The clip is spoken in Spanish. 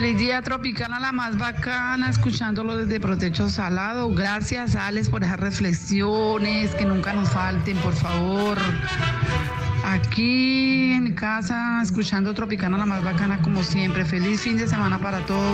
Feliz día Tropicana, la más bacana, escuchándolo desde Protecho Salado. Gracias, Alex, por esas reflexiones, que nunca nos falten, por favor. Aquí en mi casa, escuchando Tropicana, la más bacana, como siempre. Feliz fin de semana para todos.